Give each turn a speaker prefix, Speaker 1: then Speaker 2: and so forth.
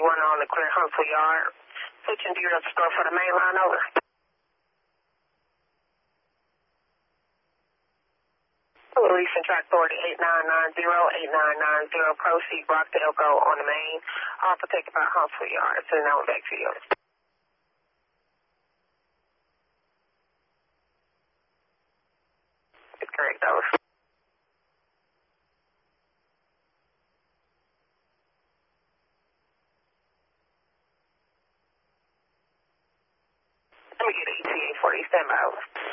Speaker 1: on the clear Huntsville Yard. Switching gear up store for the main line, over. Releasing track authority 8990, proceed, Rockdale, go on the main. All protected by Huntsville Yard. Sending that one back to you. It's correct, over. Let me get an ETA for you. Stand by, over.